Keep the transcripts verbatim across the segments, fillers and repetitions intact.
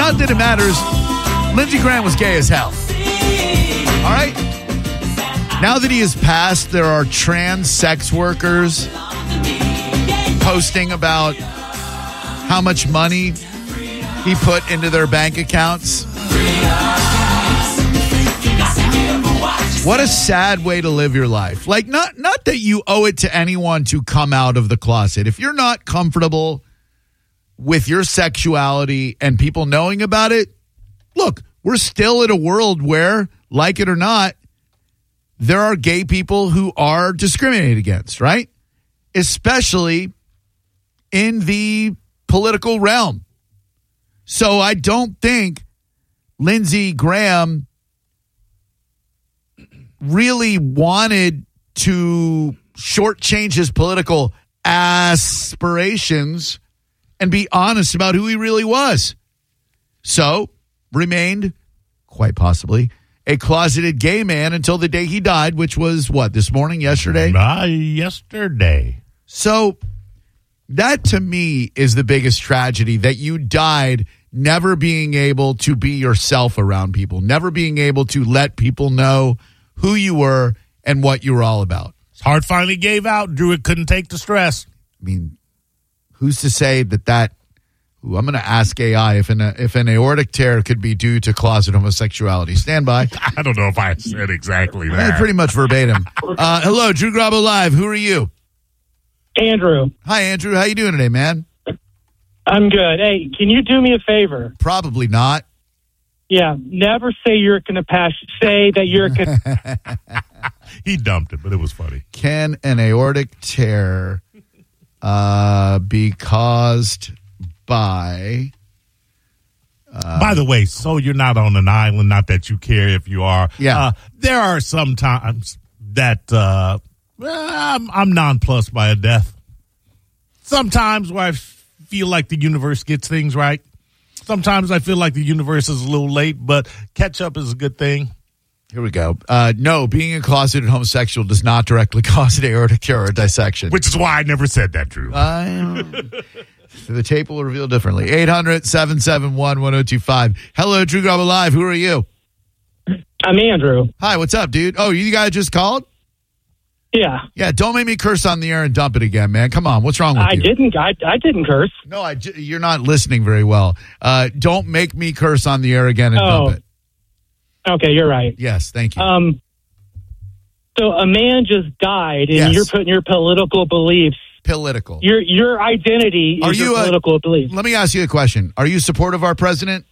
Not that it matters. Lindsey Graham was gay as hell. All right? Now that he has passed, there are trans sex workers posting about how much money he put into their bank accounts. What a sad way to live your life. Like, not, not that you owe it to anyone to come out of the closet. If you're not comfortable with your sexuality and people knowing about it, look, we're still in a world where, like it or not, there are gay people who are discriminated against, right? Especially in the political realm. So I don't think Lindsey Graham really wanted to shortchange his political aspirations and be honest about who he really was. So remained, quite possibly, a closeted gay man until the day he died, which was, what, this morning, yesterday? Uh, yesterday. So that, to me, is the biggest tragedy, that you died never being able to be yourself around people, never being able to let people know who you were and what you were all about. His heart finally gave out. Drew it couldn't take the stress. I mean, who's to say that that, ooh, I'm going to ask A I if an, if an aortic tear could be due to closet homosexuality. Stand by. I don't know if I said exactly that. Eh, pretty much verbatim. Uh, hello, Drew Garabo Live. Who are you? Andrew. Hi, Andrew. How you doing today, man? I'm good. Hey, can you do me a favor? Probably not. Yeah, never say you're a compassion. Say that you're a con- He dumped it, but it was funny. Can an aortic tear uh, be caused by... Uh, By the way, so you're not on an island, not that you care if you are. Yeah. Uh, there are some times that uh, I'm, I'm nonplussed by a death. Sometimes where I feel like the universe gets things right. Sometimes I feel like the universe is a little late, but catch up is a good thing. Here we go. Uh, no, being a closeted homosexual does not directly cause an aortic tear or a dissection. Which is why I never said that, Drew. Uh, the tape will reveal differently. eight hundred, seven seven one, one oh two five. Hello, Drew Garabo Live. Who are you? I'm Andrew. Hi, what's up, dude? Oh, you guys just called? Yeah. Yeah, don't make me curse on the air and dump it again, man. Come on, what's wrong with I you? didn't. I, I didn't curse. No, I, you're not listening very well. Uh, don't make me curse on the air again and Oh. dump it. Okay, you're right. Yes, thank you. Um. So a man just died, and Yes. you're putting your political beliefs, Political. your your identity Are is you your a- political beliefs. Let me ask you a question. Are you supportive of our president?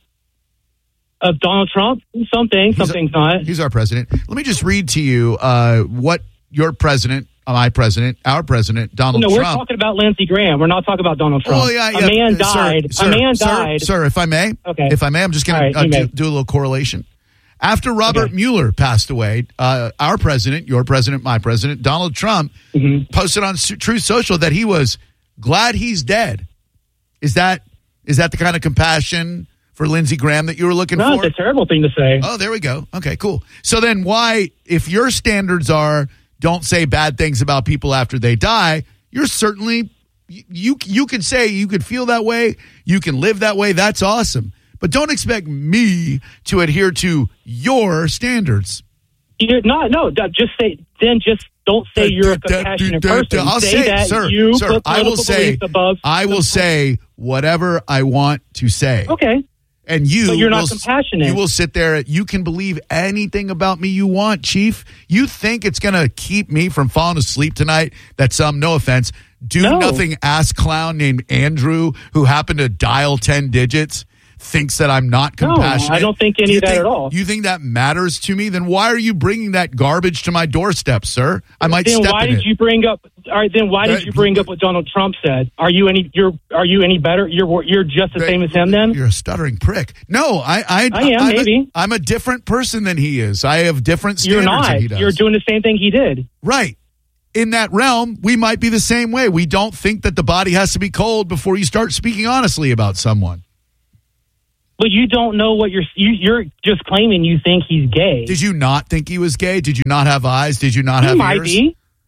Of Donald Trump, something, He's a- something's not. He's our president. Let me just read to you uh, what your president, my president, our president, Donald No, we're Trump. talking about Lindsey Graham. We're not talking about Donald Trump. Well, yeah, yeah. A man Uh, sir, died. Sir, a man sir, died. Sir, if I may, Okay. if I may, I'm just going All right, to uh, you do, may. do a little correlation. After Robert Okay. Mueller passed away, uh, our president, your president, my president, Donald Trump, Mhm. posted on Su- Truth Social that he was glad he's dead. Is that is that the kind of compassion for Lindsey Graham that you were looking No, for? it's a terrible thing to say. Oh, there we go. Okay, cool. So then why, if your standards are don't say bad things about people after they die, you're certainly, you you can say, you could feel that way, you can live that way, that's awesome. But don't expect me to adhere to your standards. You're not. No, d- just say. Then just don't say you're a compassionate person. I'll say, say, that sir, you sir, put I will political say, beliefs above. I will say whatever I want to say. Okay. And you But you're not will, compassionate. You will sit there. You can believe anything about me you want, Chief. You think it's going to keep me from falling asleep tonight? That some, no offense, do No. nothing ass clown named Andrew who happened to dial ten digits thinks that I'm not No, compassionate. I don't think any You of that think- at all. You think that matters to me? Then why are you bringing that garbage to my doorstep, sir? I might Then step why in did it. you bring up? All right. Then why That- did you bring up what Donald Trump said? Are you any? You're. Are you any better? You're. You're just the same as him. Then You're a stuttering prick. No, I, I, I am, I'm maybe. A, I'm a different person than he is. I have different you're standards than not. he does. You're doing the same thing he did. Right. In that realm, we might be the same way. We don't think that the body has to be cold before you start speaking honestly about someone. But you don't know what you're. You, you're just claiming you think he's gay. Did you not think he was gay? Did you not have eyes? Did you not he have might ears? be.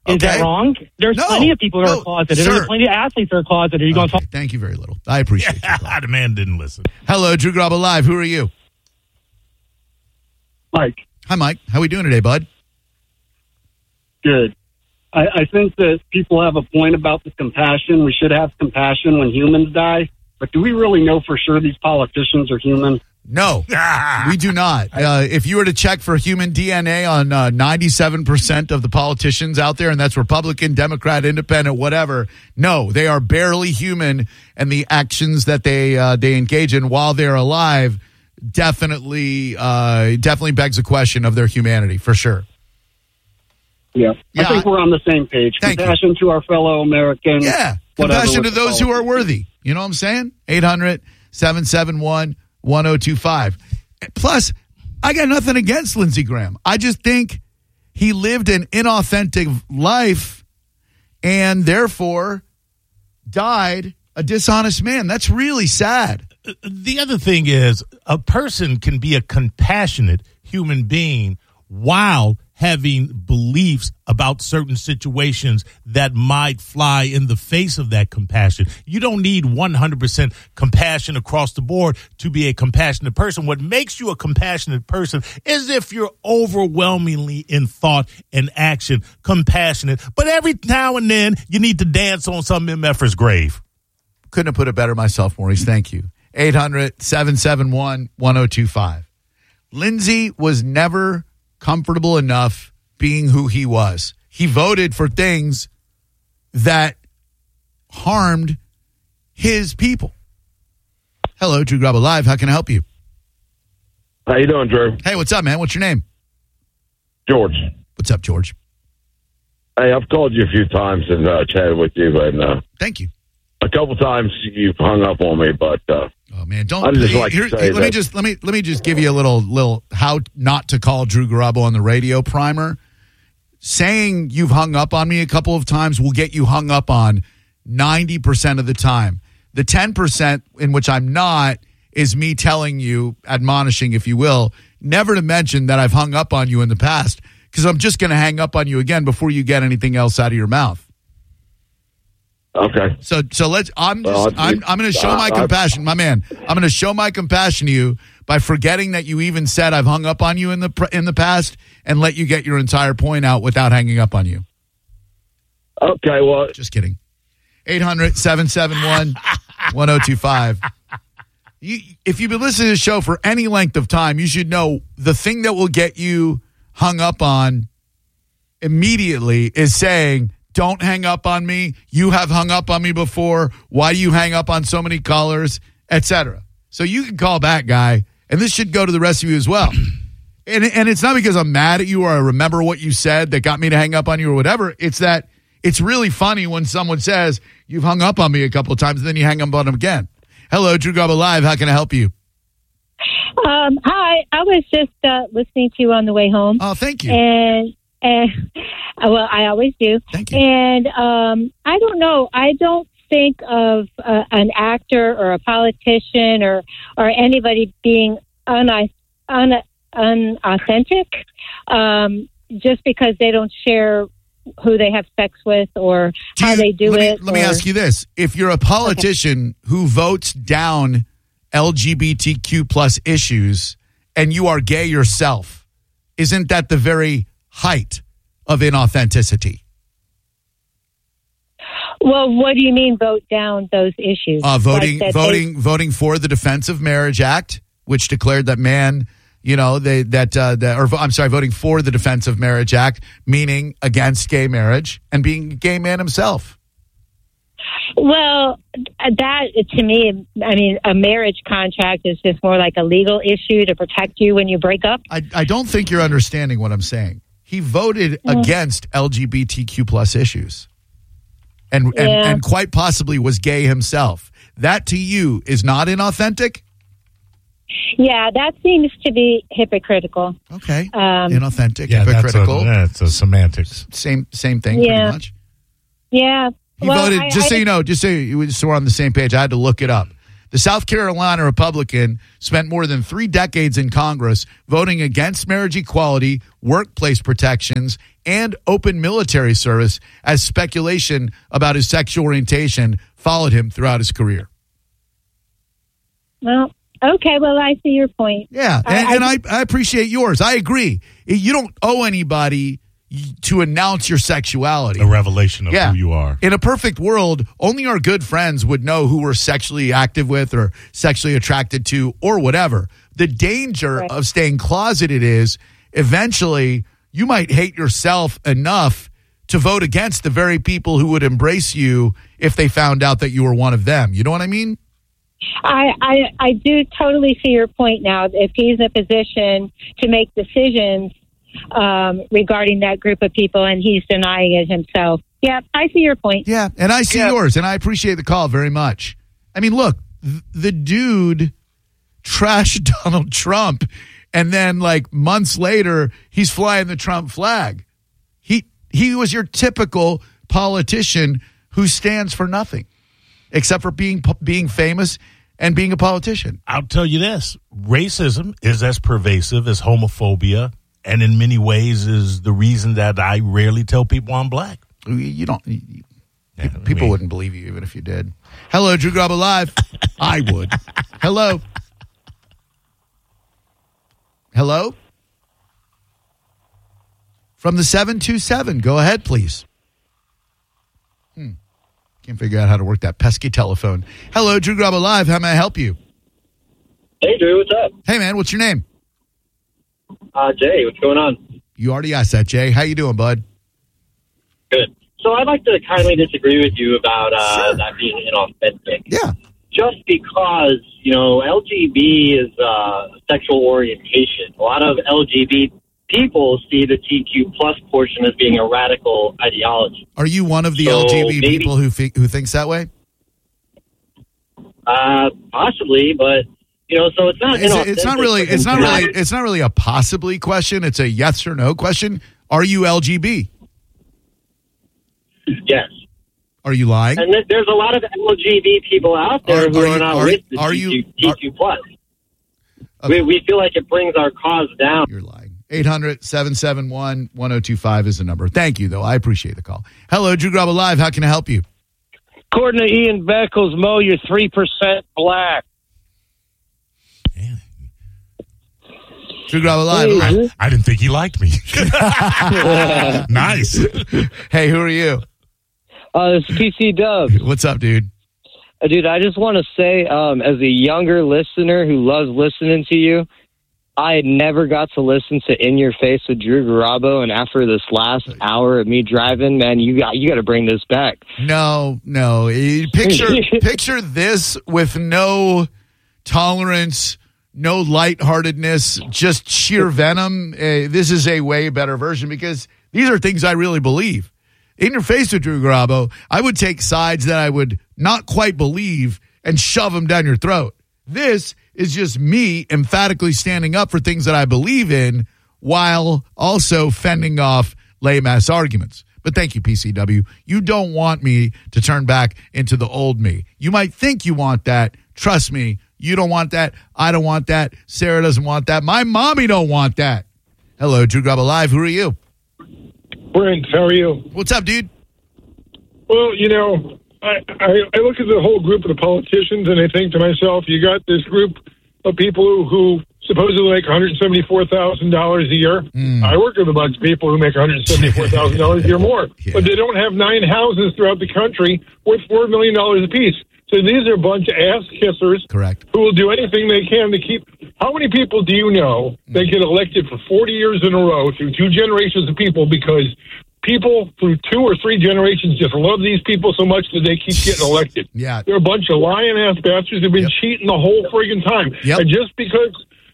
Is Okay. that wrong? There's No. plenty of people who No, are closeted. sir. There's plenty of athletes that are closeted. Are you going to Okay, talk? thank you very little. I appreciate you. the man didn't listen. Hello, Drew Garabo Live. Who are you? Mike, Hi, Mike. How we doing today, bud? good. I, I think that people have a point about the compassion. We should have compassion when humans die. But do we really know for sure these politicians are human? No, we do not. Uh, if you were to check for human D N A on uh, ninety-seven percent of the politicians out there, and that's Republican, Democrat, Independent, whatever, no, they are barely human, and the actions that they uh, they engage in while they're alive definitely uh, definitely begs a question of their humanity, for sure. Yeah. Yeah, I think I- we're on the same page. Thank you. Compassion to our fellow Americans. Yeah, whatever compassion to with the those who are politics. worthy. You know what I'm saying? eight hundred, seven seven one, one oh two five. Plus, I got nothing against Lindsey Graham. I just think he lived an inauthentic life and therefore died a dishonest man. That's really sad. The other thing is, a person can be a compassionate human being while having beliefs about certain situations that might fly in the face of that compassion. You don't need one hundred percent compassion across the board to be a compassionate person. What makes you a compassionate person is if you're overwhelmingly in thought and action compassionate. But every now and then, you need to dance on some M F Er's grave. Couldn't have put it better myself, Maurice. Thank you. eight hundred, seven seven one, one oh two five. Lindsey was never comfortable enough being who he was. He voted for things that harmed his people. Hello, Drew Garabo Live. How can I help you? How you doing, Drew? Hey, what's up, man? What's your name? George. What's up, George? Hey, I've called you a few times and uh, chatted with you, and uh, Thank you. a couple times you've hung up on me, but uh, Oh man, don't. I'd just like to here- say here, let me that- just let me let me just give you a little little how not to call Drew Garabo on the radio primer. Saying you've hung up on me a couple of times will get you hung up on ninety percent of the time. The ten percent in which I'm not is me telling you, admonishing, if you will, never to mention that I've hung up on you in the past, because I'm just going to hang up on you again before you get anything else out of your mouth. okay. So so let's. I'm just, Well, I'm I'm going to show I- my I- compassion, my man. I'm going to show my compassion to you by forgetting that you even said I've hung up on you in the pr- in the past, and let you get your entire point out without hanging up on you. Okay, well, Just kidding. eight hundred, seven seven one, one oh two five. You, if you've been listening to the show for any length of time, you should know the thing that will get you hung up on immediately is saying, don't hang up on me. You have hung up on me before. Why do you hang up on so many callers, et cetera? So you can call back, guy, and this should go to the rest of you as well. And, and it's not because I'm mad at you or I remember what you said that got me to hang up on you or whatever. It's that it's really funny when someone says, you've hung up on me a couple of times, and then you hang up on them again. Hello, Drew Garabo Live. How can I help you? Um, hi, I was just uh, listening to you on the way home, Oh, thank you. and and well, I always do. Thank you. And um, I don't know. I don't think of uh, an actor or a politician or or anybody being un, un, unauthentic um, just because they don't share who they have sex with or Do how you- they do let me, it. Let me or- ask you this. If you're a politician who votes down L G B T Q plus issues and you are gay yourself, isn't that the very height of inauthenticity? Well, what do you mean vote down those issues? Uh, voting, Like that they- voting, voting for the Defense of Marriage Act, which declared that man, you know, they, that, uh, that, or I'm sorry, voting for the Defense of Marriage Act, meaning against gay marriage and being a gay man himself. Well, that to me, I mean, a marriage contract is just more like a legal issue to protect you when you break up. I, I don't think you're understanding what I'm saying. He voted against L G B T Q plus issues and, and, Yeah. and quite possibly was gay himself. That to you is not inauthentic? Yeah, that seems to be hypocritical. Okay. Um, Inauthentic, Yeah, hypocritical. that's a, that's a semantics. Same same thing Yeah. pretty much. Yeah. He well, voted, I- just I so you know, just so, you, so we're on the same page, I had to look it up. The South Carolina Republican spent more than three decades in Congress voting against marriage equality, workplace protections, and open military service as speculation about his sexual orientation followed him throughout his career. Well, okay. Well, I see your point. Yeah, and, I, and I, I appreciate yours. I agree. You don't owe anybody to announce your sexuality. A revelation of Yeah. who you are. In a perfect world, only our good friends would know who we're sexually active with or sexually attracted to or whatever. The danger Right. of staying closeted is eventually you might hate yourself enough to vote against the very people who would embrace you if they found out that you were one of them. You know what I mean? I, I, I do totally see your point now. If he's in a position to make decisions um, regarding that group of people and he's denying it himself. Yeah, I see your point. Yeah, and I see Yeah. yours, and I appreciate the call very much. I mean, look, th- the dude trashed Donald Trump, and then like months later, he's flying the Trump flag. He he was your typical politician who stands for nothing except for being being famous and being a politician. I'll tell you this. Racism is as pervasive as homophobia, and in many ways is the reason that I rarely tell people I'm black. You don't. You, Yeah, people I people mean- wouldn't believe you even if you did. Hello, Drew Garabo Live. I would. Hello. Hello? From the seven two seven. Go ahead, please. Hmm. Can't figure out how to work that pesky telephone. Hello, Drew Garabo Live. How may I help you? Hey, Drew, what's up? Hey, man, what's your name? Uh, Jay, what's going on? You already asked that, Jay. How you doing, bud? Good. So I'd like to kindly disagree with you about uh, Sure. that being inauthentic. Yeah. Just because, you know, L G B is uh, sexual orientation. A lot of L G B people see the T Q plus portion as being a radical ideology. Are you one of the So L G B maybe- people who fi- who thinks that way? Uh, possibly, but, you know, so it's not Is it, it's not inauthentic really for it's him not to really not- it's not really a possibly question. It's a yes or no question. Are you L G B? Yes. Are you lying? And th- there's a lot of L G B people out there Are- who are are, you- not are- with the are T you- Q, T Q plus. Okay. We, we feel like it brings our cause down. You're lying. eight hundred, seven seven one, one oh two five is the number. Thank you, though. I appreciate the call. Hello, Drew Garabo Live. How can I help you? According to Ian Beckles, Mo, you're three percent black. Drew Garabo Live. Hey, Hello. I didn't think he liked me. Nice. Hey, who are you? Uh, it's P C Dub. What's up, dude? Uh, dude, I just want to say, um, as a younger listener who loves listening to you, I had never got to listen to In Your Face with Drew Garabo, and after this last hour of me driving, man, you got you got to bring this back. No, no. Eh, Picture picture this with no tolerance, no lightheartedness, just sheer venom. Uh, this is a way better version because these are things I really believe. In Your Face with Drew Garabo, I would take sides that I would not quite believe and shove them down your throat. This is just me emphatically standing up for things that I believe in while also fending off lame-ass arguments. But thank you, P C W. You don't want me to turn back into the old me. You might think you want that. Trust me, you don't want that. I don't want that. Sarah doesn't want that. My mommy don't want that. Hello, Drew Garabo Live. Who are you? Brent, how are you? What's up, dude? Well, you know, I, I, I look at the whole group of the politicians and I think to myself, you got this group of people who, who supposedly make one hundred seventy-four thousand dollars a year. Mm. I work with a bunch of people who make one hundred seventy-four thousand dollars a year more, Yeah. but they don't have nine houses throughout the country worth four million dollars apiece. So these are a bunch of ass kissers Correct. who will do anything they can to keep. How many people do you know that get elected for forty years in a row through two generations of people because people through two or three generations just love these people so much that they keep getting elected? Yeah. They're a bunch of lying ass bastards who've been Yep. cheating the whole friggin' time. Yep. And just because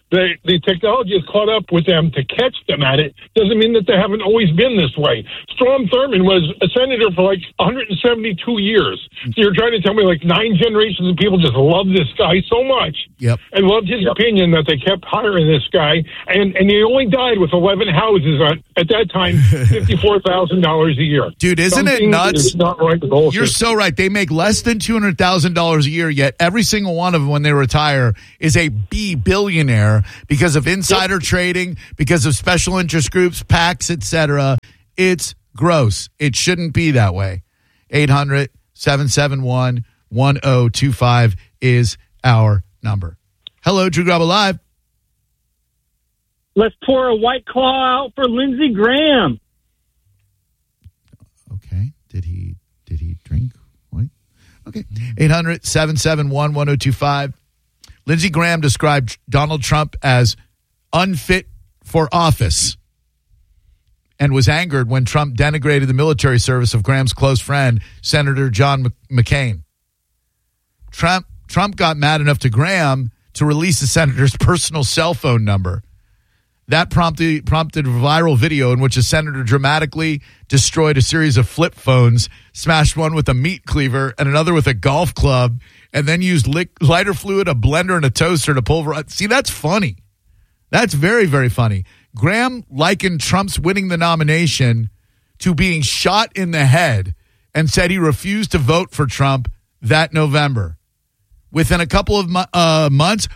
the, the technology has caught up with them to catch them at it doesn't mean that they haven't always been this way. Strom Thurmond was a senator for like one hundred seventy-two years. So you're trying to tell me like nine generations of people just love this guy so much yep. and loved his yep. opinion that they kept hiring this guy. And, and he only died with eleven houses on, at that time, fifty-four thousand dollars a year. Dude, isn't Something it nuts? Is not right with the whole You're system. so right. They make less than two hundred thousand dollars a year, yet every single one of them when they retire is a B billionaire because of insider yep. trading, because of special interest groups, PACs, et cetera. It's gross. It shouldn't be that way. eight hundred, seven seven one, one oh two five is our number. Hello, Drew Garabo Live. Let's pour a White Claw out for Lindsey Graham. Okay. Did he did he drink? Wait. Okay. eight hundred, seven seven one, one oh two five. Lindsey Graham described Donald Trump as unfit for office and was angered when Trump denigrated the military service of Graham's close friend, Senator John McCain. Trump Trump got mad enough to Graham to release the senator's personal cell phone number. That prompted prompted a viral video in which a senator dramatically destroyed a series of flip phones, smashed one with a meat cleaver and another with a golf club, and then used lick, lighter fluid, a blender, and a toaster to pulverize. See, that's funny. That's very, very funny. Graham likened Trump's winning the nomination to being shot in the head and said he refused to vote for Trump that November. Within a couple of uh, months,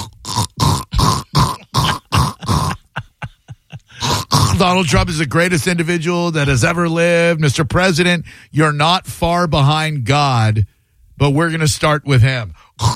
Donald Trump is the greatest individual that has ever lived. Mister President, you're not far behind God, but we're going to start with him.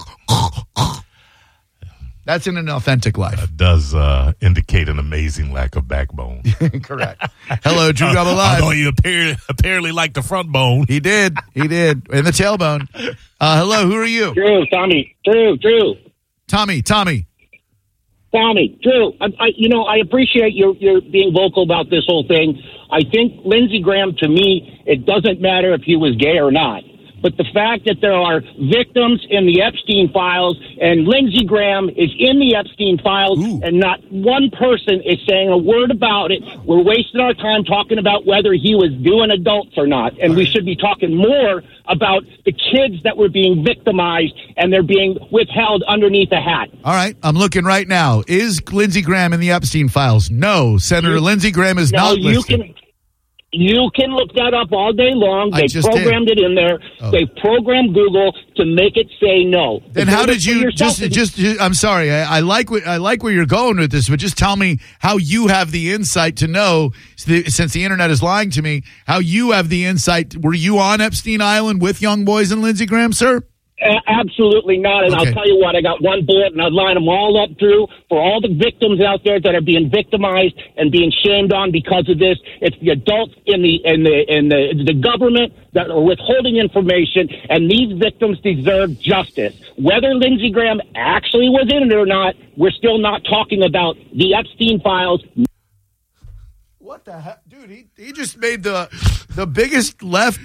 That's in an authentic life. That does uh, indicate an amazing lack of backbone. Correct. Hello, Drew Garabo Live. Although you appear, apparently like the front bone. He did. He did. And the tailbone. Uh, hello, who are you? Drew, Tommy. Drew, Drew. Tommy, Tommy. Tommy, Drew, I, I, you know, I appreciate your, your being vocal about this whole thing. I think Lindsey Graham, to me, it doesn't matter if he was gay or not. But the fact that there are victims in the Epstein files and Lindsey Graham is in the Epstein files Ooh. and not one person is saying a word about it. We're wasting our time talking about whether he was doing adults or not. And we should be talking more about the kids that were being victimized and they're being withheld underneath a hat. All right. I'm looking right now. Is Lindsey Graham in the Epstein files? No. Senator you, Lindsey Graham is no, not you listed. Can, You can look that up all day long. They programmed did. it in there. Oh. They programmed Google to make it say no. Then how did you just, just, just, I'm sorry. I, I like what, I like where you're going with this, but just tell me how you have the insight to know, since the internet is lying to me, how you have the insight. Were you on Epstein Island with young boys and Lindsey Graham, sir? Uh, absolutely not. And okay. I'll tell you what, I got one bullet and I'd line them all up through for all the victims out there that are being victimized and being shamed on because of this. It's the adults in the in the in the the government that are withholding information, and these victims deserve justice. Whether Lindsey Graham actually was in it or not, we're still not talking about the Epstein files. What the heck? Dude, he, he just made the the biggest left.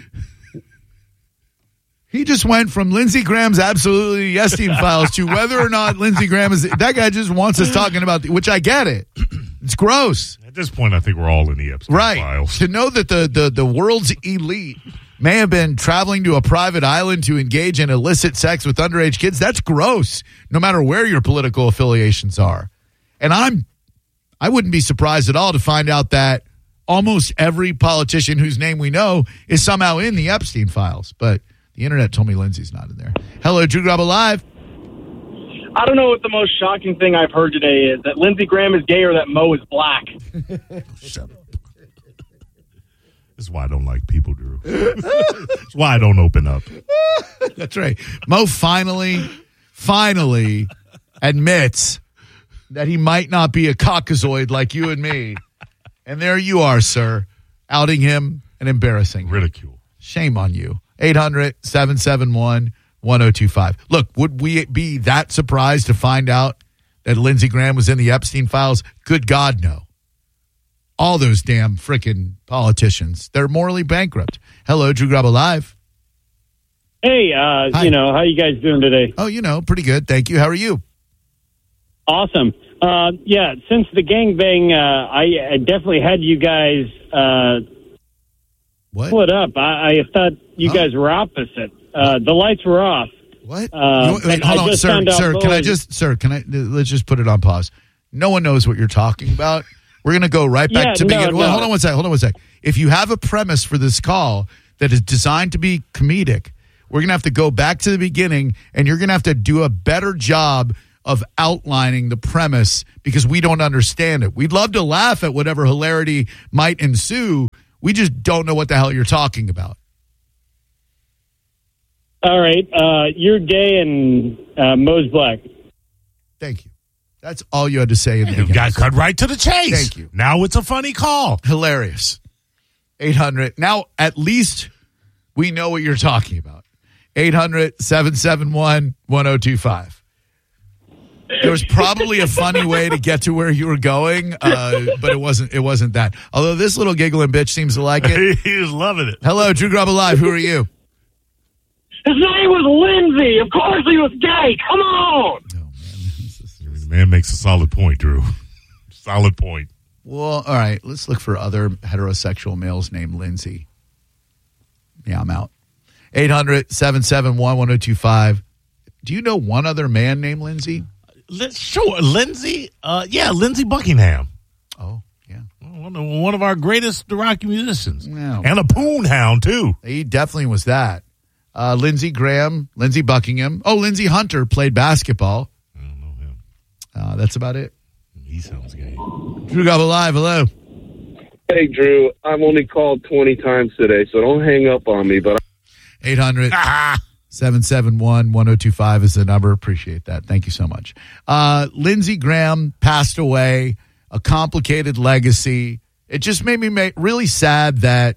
He just went from Lindsey Graham's absolutely Epstein files to whether or not Lindsey Graham is. That guy just wants us talking about, the, which I get it. It's gross. At this point, I think we're all in the Epstein right. files. To know that the, the, the world's elite may have been traveling to a private island to engage in illicit sex with underage kids, that's gross, no matter where your political affiliations are. And I'm, I wouldn't be surprised at all to find out that almost every politician whose name we know is somehow in the Epstein files. But the internet told me Lindsey's not in there. Hello, Drew Garabo Live. I don't know what the most shocking thing I've heard today is, that Lindsey Graham is gay or that Mo is black. Shut up. This is why I don't like people, Drew. That's why I don't open up. That's right. Mo finally, finally admits that he might not be a Caucasoid like you and me. And there you are, sir, outing him and embarrassing him. Ridicule. Shame on you. eight hundred, seven seven one, one oh two five. Look, would we be that surprised to find out that Lindsey Graham was in the Epstein files? Good God, no. All those damn frickin' politicians. They're morally bankrupt. Hello, Drew Garabo Live. Hey, uh, you know, how you guys doing today? Oh, you know, pretty good. Thank you. How are you? Awesome. Uh, yeah, since the gangbang, uh, I, I definitely had you guys uh, what? split up. I, I thought you huh? guys were opposite. Uh, the lights were off. What? Uh, you, wait, hold on, sir. Sir, can I just, sir, can I, let's just put it on pause. No one knows what you're talking about. We're going to go right back Yeah, to no, beginning. Well, no. hold on one sec. Hold on one sec. If you have a premise for this call that is designed to be comedic, we're going to have to go back to the beginning, and you're going to have to do a better job of outlining the premise because we don't understand it. We'd love to laugh at whatever hilarity might ensue. We just don't know what the hell you're talking about. All right, uh, you're gay and uh, Mo's black. Thank you. That's all you had to say in the You beginning. got cut right to the chase. Thank you. Now it's a funny call. Hilarious. eight hundred. Now, at least we know what you're talking about. eight hundred, seven seven one, one oh two five. There was probably a funny way to get to where you were going, uh, but it wasn't It wasn't that. Although this little giggling bitch seems to like it. He was loving it. Hello, Drew Grub Alive. Who are you? His name was Lindsay. Of course he was gay. Come on. The man makes a solid point, Drew. Solid point. Well, all right. Let's look for other heterosexual males named Lindsay. Yeah, I'm out. eight hundred, seven seven one, one oh two five. Do you know one other man named Lindsay? Let's sure. Lindsay, uh, yeah, Lindsay Buckingham. Oh, yeah. One of, one of our greatest rock musicians. Yeah. And a poon hound, too. He definitely was that. Uh, Lindsey Graham, Lindsey Buckingham. Oh, Lindsey Hunter played basketball. I don't know him. Uh, that's about it. He sounds gay. Drew Grub Alive, hello. Hey, Drew, I've only called twenty times today, so don't hang up on me. But eight hundred, seven seven one, one oh two five is the number. Appreciate that. Thank you so much. Uh, Lindsey Graham passed away, a complicated legacy. It just made me ma- really sad that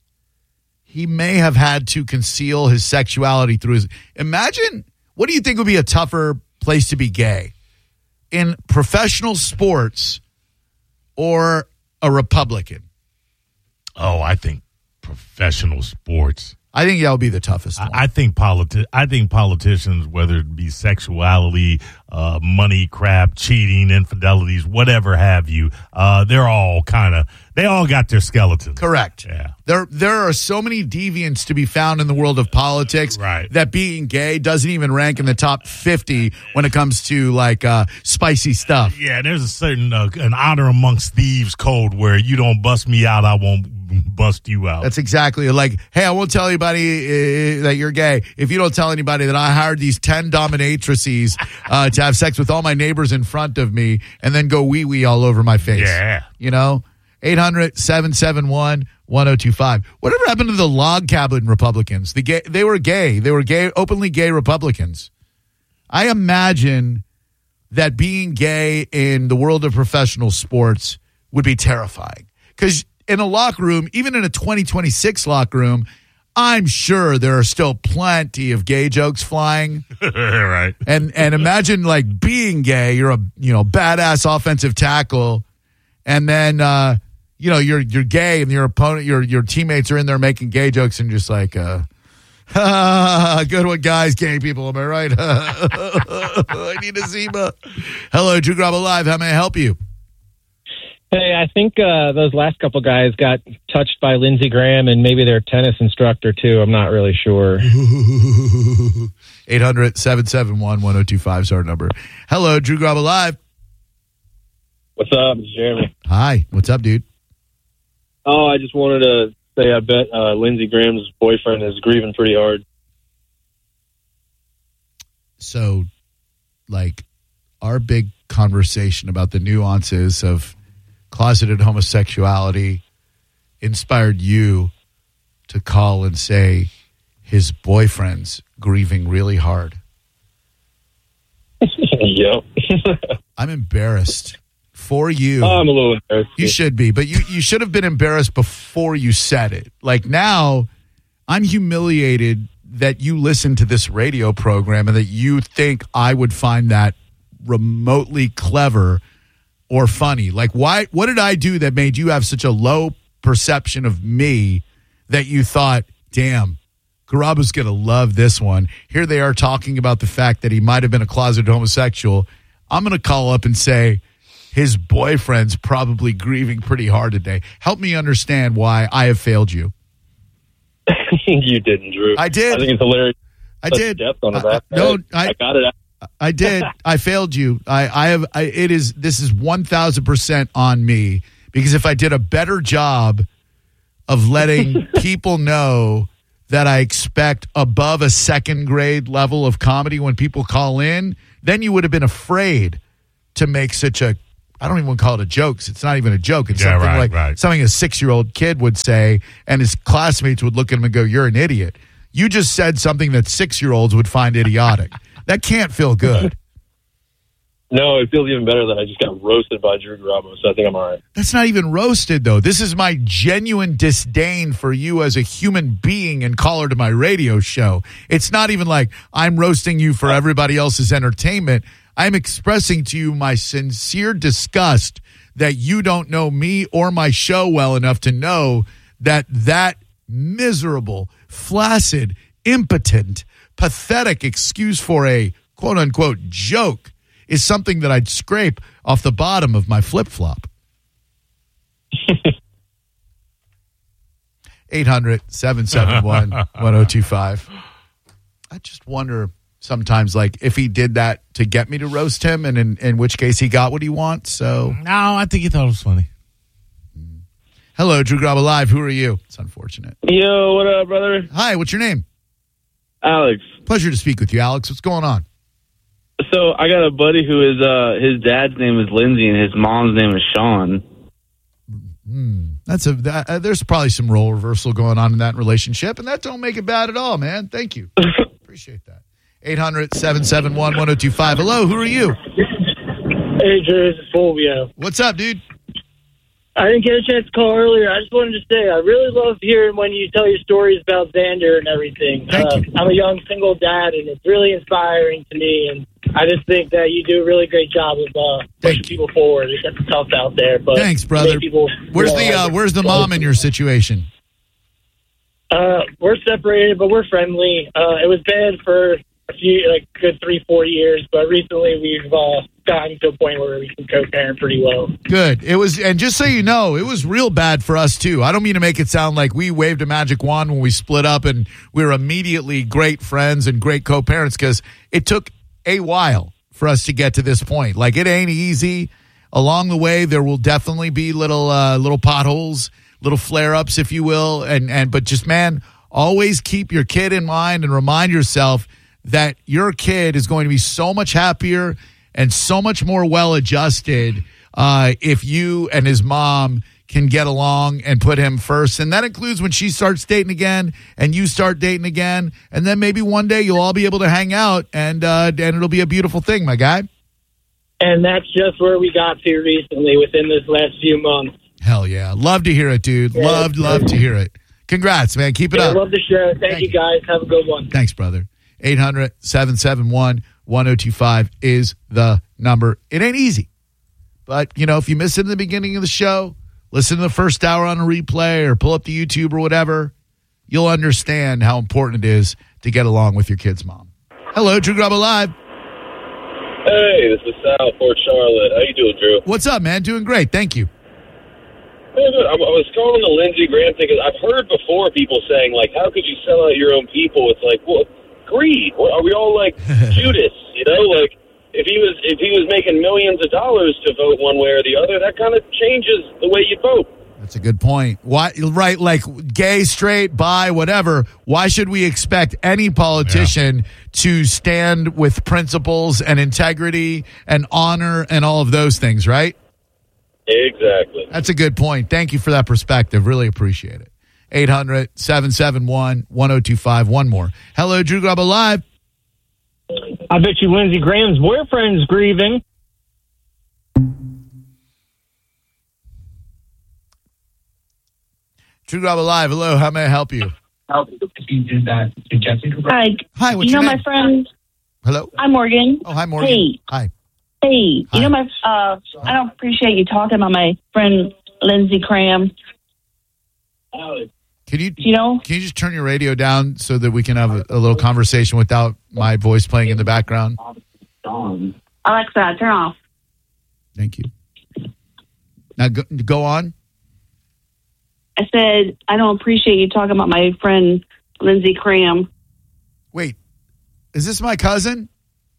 he may have had to conceal his sexuality through his... Imagine, what do you think would be a tougher place to be gay? In professional sports or a Republican? Oh, I think professional sports. I think that would be the toughest one. I, I think politi- I think politicians, whether it be sexuality, uh, money, crap, cheating, infidelities, whatever have you, uh, they're all kind of, they all got their skeletons. Correct. Yeah. There there are so many deviants to be found in the world of politics right. that being gay doesn't even rank in the top fifty when it comes to like uh, spicy stuff. Yeah, there's a certain uh, an honor amongst thieves code where you don't bust me out, I won't bust you out. That's exactly like, hey, I won't tell anybody uh, that you're gay if you don't tell anybody that I hired these ten dominatrices uh, to have sex with all my neighbors in front of me and then go wee wee all over my face. Yeah. You know? eight hundred, seven seven one, one oh two five. Whatever happened to the log cabin Republicans? The gay, they were gay. They were gay, openly gay Republicans. I imagine that being gay in the world of professional sports would be terrifying. Because in a locker room, even in a twenty twenty-six locker room, I'm sure there are still plenty of gay jokes flying. Right. And and imagine like being gay, you're a you know badass offensive tackle, and then uh, you know you're you're gay and your opponent, your your teammates are in there making gay jokes and just like uh, good one, guys, gay people, am I right? I need a Zima. Hello, Drew Grub Alive. How may I help you? Hey, I think uh, those last couple guys got touched by Lindsey Graham and maybe their tennis instructor, too. I'm not really sure. eight hundred, seven seven one, one oh two five is our number. Hello, Drew Grub Alive. What's up? It's Jeremy. Hi. What's up, dude? Oh, I just wanted to say I bet uh, Lindsey Graham's boyfriend is grieving pretty hard. So, like, our big conversation about the nuances of closeted homosexuality inspired you to call and say his boyfriend's grieving really hard. Yep. I'm embarrassed for you. Oh, I'm a little embarrassed. You should be, but you, you should have been embarrassed before you said it. Like now, I'm humiliated that you listen to this radio program and that you think I would find that remotely clever or funny. Like, why? What did I do that made you have such a low perception of me that you thought, damn, Garaba's going to love this one. Here they are talking about the fact that he might have been a closeted homosexual. I'm going to call up and say, his boyfriend's probably grieving pretty hard today. Help me understand why I have failed you. You didn't, Drew. I did. I think it's hilarious. I Such did. Depth on I- that. no, I, I- I got it. I did. I failed you. I, I have. I, it is. This is one thousand percent on me, because if I did a better job of letting people know that I expect above a second grade level of comedy when people call in, then you would have been afraid to make such a. I don't even want to call it a joke. 'Cause it's not even a joke. It's Yeah, something right, like right. something a six-year-old kid would say, and his classmates would look at him and go, "You're an idiot." You just said something that six-year-olds would find idiotic. That can't feel good. No, it feels even better that I just got roasted by Drew Garabo, so I think I'm all right. That's not even roasted, though. This is my genuine disdain for you as a human being and caller to my radio show. It's not even like I'm roasting you for everybody else's entertainment. I'm expressing to you my sincere disgust that you don't know me or my show well enough to know that that miserable, flaccid, impotent, pathetic excuse for a quote-unquote joke is something that I'd scrape off the bottom of my flip-flop. eight hundred, seven seven one, one oh two five. I just wonder sometimes, like, if he did that to get me to roast him, and in, in which case he got what he wants. So, No, I think he thought it was funny. hello, Drew Garabo Live. Who are you? It's unfortunate. Yo, what up, brother? Hi, what's your name? Alex. Pleasure to speak with you, Alex. What's going on? So I got a buddy who is uh his dad's name is Lindsay and his mom's name is Sean. Hmm. That's a that, uh, there's probably some role reversal going on in that relationship, and that don't make it bad at all, man. Thank you. Appreciate that. eight hundred, seven seven one, one oh two five. Hello, who are you? Hey, Drew, this is Fulvio. What's up, dude? I didn't get a chance to call earlier. I just wanted to say I really love hearing when you tell your stories about Xander and everything. Thank uh, you. I'm a young single dad, and it's really inspiring to me. And I just think that you do a really great job of uh, pushing people forward. It's it's tough out there, but Thanks, brother. make People Where's the realize uh, it. Where's the mom in your situation? Uh, we're separated, but we're friendly. Uh, it was bad for a few, like, good three, four years, but recently we've uh, gotten to a point where we can co-parent pretty well. Good. It was, and just so you know, it was real bad for us too. I don't mean to make it sound like we waved a magic wand when we split up and we were immediately great friends and great co-parents, because it took a while for us to get to this point. Like, it ain't easy. Along the way, there will definitely be little uh, little potholes, little flare-ups, if you will, and and but just, man, always keep your kid in mind and remind yourself that your kid is going to be so much happier and so much more well-adjusted uh, if you and his mom can get along and put him first. And that includes when she starts dating again and you start dating again. And then maybe one day you'll all be able to hang out, and uh, and it'll be a beautiful thing, my guy. And that's just where we got to recently within this last few months. Hell yeah. Love to hear it, dude. Yeah. Love, love to hear it. Congrats, man. Keep it Yeah, up. I love the show. Thank, Thank you, guys. Have a good one. Thanks, brother. eight hundred, seven seven one, one oh two five is the number. It ain't easy. But, you know, if you miss it in the beginning of the show, listen to the first hour on a replay or pull up the YouTube or whatever, you'll understand how important it is to get along with your kid's mom. Hello, Drew Garabo Live. Hey, this is Sal, Fort Charlotte. How you doing, Drew? What's up, man? Doing great. Thank you. Hey, good. I I was calling the Lindsey Graham thing because I've heard before people saying, like, how could you sell out your own people? It's like, well, greed. Are we all like Judas? You know, like, if he was if he was making millions of dollars to vote one way or the other, that kind of changes the way you vote. That's a good point. Why, right? Like, gay, straight, bi, whatever. Why should we expect any politician yeah. to stand with principles and integrity and honor and all of those things, right? Exactly. That's a good point. Thank you for that perspective. Really appreciate it. eight hundred, seven seven one, one oh two five. One more. Hello, Drew Garabo Live. I bet you Lindsey Graham's boyfriend's grieving. Drew Garabo Live. Hello, how may I help you? Hi. Hi, what's you your know name? my friend? Hello? I'm Morgan. Oh, hi, Morgan. Hey. Hi. Hey. Hi. You know my, uh, I don't appreciate you talking about my friend Lindsey Graham. Can you, you know? Can you just turn your radio down so that we can have a, a little conversation without my voice playing in the background? Alexa, turn off. Thank you. Now go, go on. I said, I don't appreciate you talking about my friend Lindsey Graham. Wait, is this my cousin?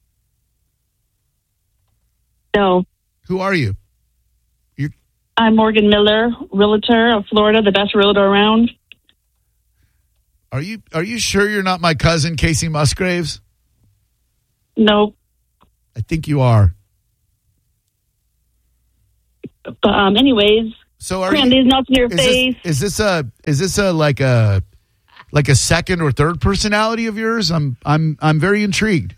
No. Who are you? You're- I'm Morgan Miller, realtor of Florida, the best realtor around. Are you Are you sure you're not my cousin, Casey Musgraves? No. I think you are. But um, anyways, so are Graham, you, these nuts in your is face. This, is this a is this a like a like a second or third personality of yours? I'm I'm I'm very intrigued.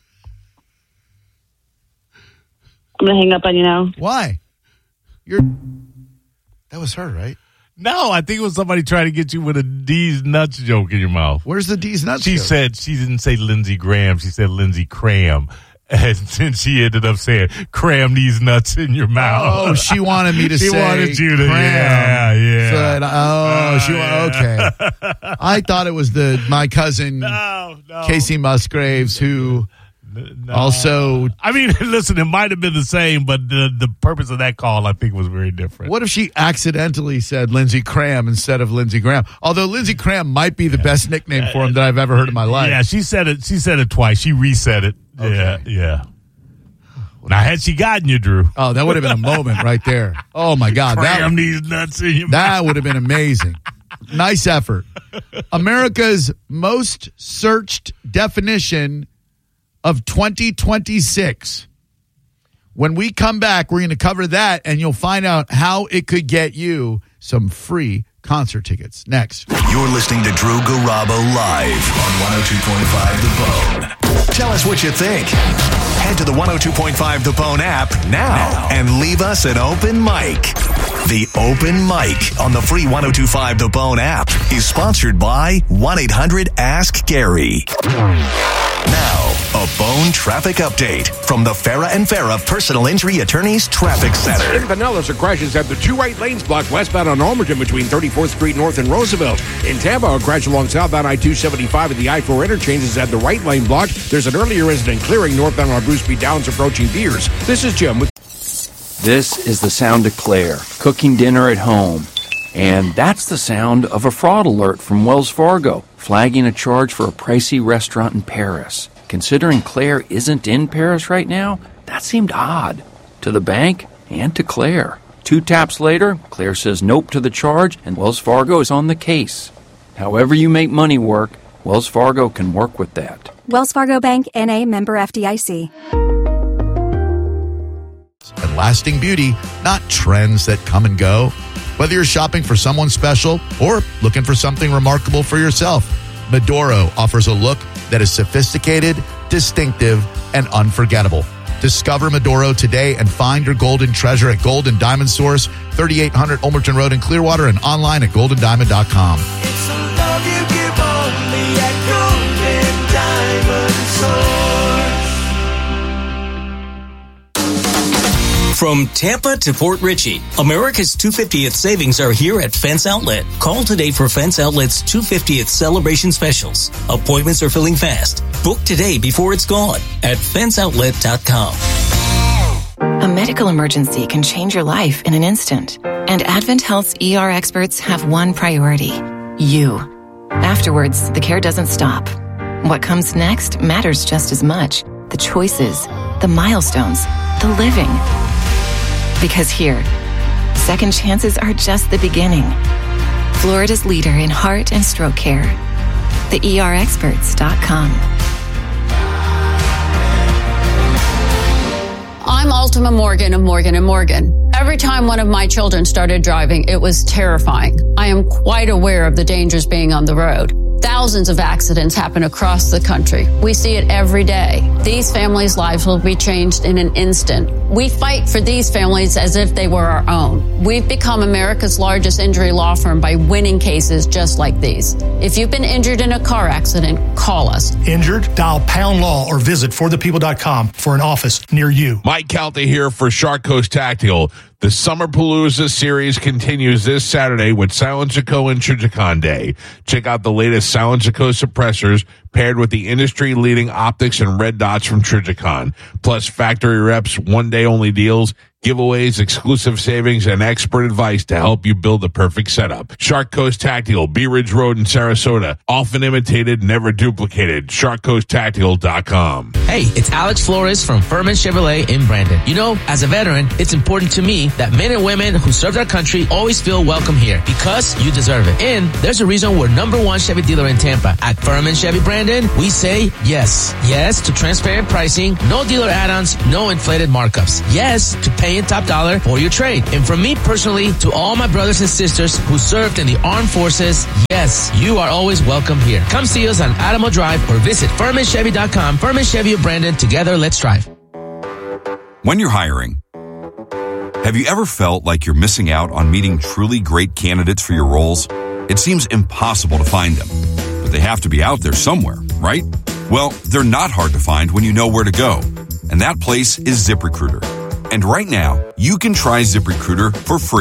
I'm gonna hang up on you now. Why? You're that was her, right? No, I think it was somebody trying to get you with a D's nuts joke in your mouth. Where's the D's nuts She joke? said she didn't say Lindsey Graham. She said Lindsey Cram. And then she ended up saying, cram these nuts in your mouth. Oh, she wanted me to she say She wanted you to, cram. yeah, yeah. So that, oh, uh, she yeah. okay. I thought it was the my cousin no, no. Casey Musgraves who no. also. I mean, listen, it might have been the same, but the, the purpose of that call, I think, was very different. What if she accidentally said Lindsey Cram instead of Lindsey Graham? Although Lindsey Cram might be the yeah. best nickname for him that I've ever heard in my life. Yeah, she said it. She said it twice. She resaid it. Okay. Yeah, yeah. Now, had she gotten you, Drew? Oh, that would have been a moment right there. Oh, my God. Cram that, these nuts in your That mouth. would have been amazing. Nice effort. America's most searched definition of twenty twenty-six. When we come back, we're going to cover that, and you'll find out how it could get you some free concert tickets. Next. You're listening to Drew Garabo live on one oh two point five The Bone. Tell us what you think. Head to the one oh two point five The Bone app now, now and leave us an open mic. The Open Mic on the free one oh two point five The Bone app is sponsored by one eight hundred ask Gary. Now, a Bone traffic update from the Farah and Farah Personal Injury Attorneys Traffic Center. In Pinellas, a crash has had the two right lanes blocked westbound on Almerton between thirty-fourth Street North and Roosevelt. In Tampa, a crash along southbound I two seventy-five at the I four interchange has had the right lane blocked. There's an earlier incident clearing northbound on Bruce B. Downs approaching Beers. This is Jim with... This is the sound of Claire, cooking dinner at home. And that's the sound of a fraud alert from Wells Fargo, flagging a charge for a pricey restaurant in Paris. Considering Claire isn't in Paris right now, that seemed odd. To the bank and to Claire. Two taps later, Claire says nope to the charge, and Wells Fargo is on the case. However you make money work, Wells Fargo can work with that. Wells Fargo Bank, N A, member F D I C. And lasting beauty, not trends that come and go. Whether you're shopping for someone special or looking for something remarkable for yourself, Medoro offers a look that is sophisticated, distinctive, and unforgettable. Discover Medoro today and find your golden treasure at Gold and Diamond Source, thirty-eight hundred Ulmerton Road in Clearwater, and online at golden diamond dot com. It's a love you give only at Golden Diamond Source. From Tampa to Port Richey, America's two hundred fiftieth savings are here at Fence Outlet. Call today for Fence Outlet's two hundred fiftieth celebration specials. Appointments are filling fast. Book today before it's gone at fence outlet dot com. A medical emergency can change your life in an instant. And Advent Health's E R experts have one priority: you. Afterwards, the care doesn't stop. What comes next matters just as much. The choices, the milestones, the living. Because here, second chances are just the beginning. Florida's leader in heart and stroke care. the E R experts dot com. I'm Ultima Morgan of Morgan and Morgan. Every time one of my children started driving, it was terrifying. I am quite aware of the dangers being on the road. Thousands of accidents happen across the country. We see it every day. These families' lives will be changed in an instant. We fight for these families as if they were our own. We've become America's largest injury law firm by winning cases just like these. If you've been injured in a car accident, call us. Injured? Dial pound law or visit for the people dot com for an office near you. Mike Calta here for Shark Coast Tactical. The Summer Palooza series continues this Saturday with Silence and Co. and Trijicon Day. Check out the latest Silence and Co. suppressors paired with the industry-leading optics and red dots from Trijicon. Plus factory reps, one-day-only deals, giveaways, exclusive savings, and expert advice to help you build the perfect setup. Shark Coast Tactical, Bee Ridge Road in Sarasota. Often imitated, never duplicated. shark coast tactical dot com. Hey, it's Alex Flores from Furman Chevrolet in Brandon. You know, as a veteran, it's important to me that men and women who served our country always feel welcome here because you deserve it. And there's a reason we're number one Chevy dealer in Tampa. At Furman Chevy Brandon, we say yes. Yes to transparent pricing, no dealer add-ons, no inflated markups. Yes to paying top dollar for your trade. And from me personally to all my brothers and sisters who served in the armed forces, yes, you are always welcome here. Come see us on Adamo Drive or visit Furman Chevy dot com. Furman Chevy of Brandon. Together, let's drive. When you're hiring, have you ever felt like you're missing out on meeting truly great candidates for your roles? It seems impossible to find them, but they have to be out there somewhere, right? Well, they're not hard to find when you know where to go, and that place is ZipRecruiter. And right now, you can try ZipRecruiter for free.